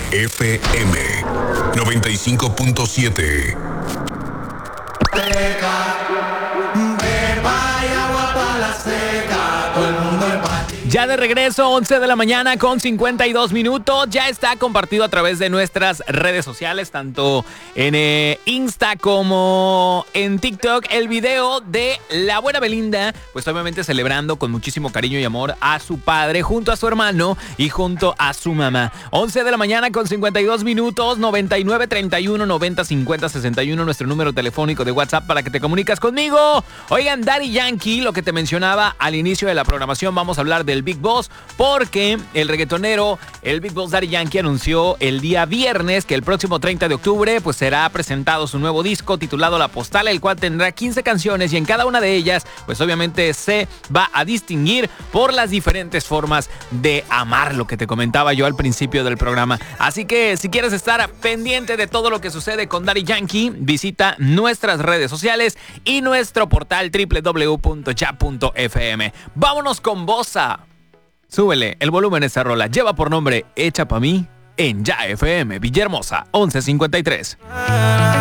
FM 95.7. Ya de regreso, 11 de la mañana con 52 minutos. Ya está compartido a través de nuestras redes sociales, tanto en Insta como en TikTok, el video de la buena Belinda, pues obviamente celebrando con muchísimo cariño y amor a su padre, junto a su hermano y junto a su mamá. 11 de la mañana con 52 minutos, 99 31 90 50 61, nuestro número telefónico de WhatsApp para que te comunicas conmigo. Oigan, Daddy Yankee, lo que te mencionaba al inicio de la programación, vamos a hablar del Big Boss, porque el reggaetonero, el Big Boss Daddy Yankee, anunció el día viernes que el próximo 30 de octubre pues será presentado su nuevo disco titulado La Postal, el cual tendrá 15 canciones y en cada una de ellas pues obviamente se va a distinguir por las diferentes formas de amar, lo que te comentaba yo al principio del programa. Así que si quieres estar pendiente de todo lo que sucede con Daddy Yankee, visita nuestras redes sociales y nuestro portal www.ya.fm. Vámonos con Bossa. Súbele el volumen a esa rola. Lleva por nombre Hecha Pa' Mí en Ya FM. Villahermosa, 1153.